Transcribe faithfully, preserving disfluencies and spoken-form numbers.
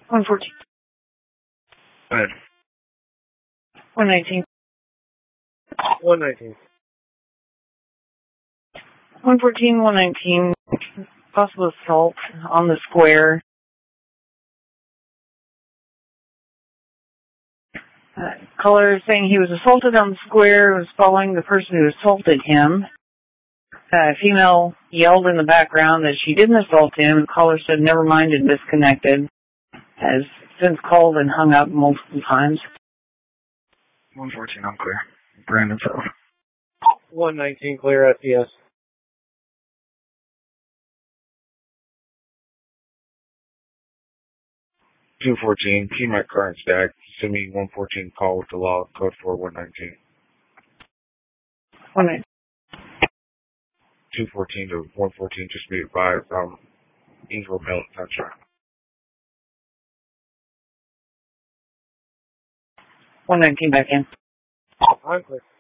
one fourteen. Go ahead. one nineteen. one nineteen. one fourteen, one nineteen. Possible assault on the square. Uh, caller saying he was assaulted on the square, was following the person who assaulted him. Uh, female yelled in the background that she didn't assault him. The caller said never mind and disconnected. Has since called and hung up multiple times. one fourteen, I'm clear. Brandon Phil. one nineteen, clear S E S. two fourteen, P M A C current stack. Send me one fourteen call with the log, code for one nineteen. one nineteen. two fourteen to one fourteen, just be advised, um, Angel Pellet Country. one nineteen back in. I'm clear.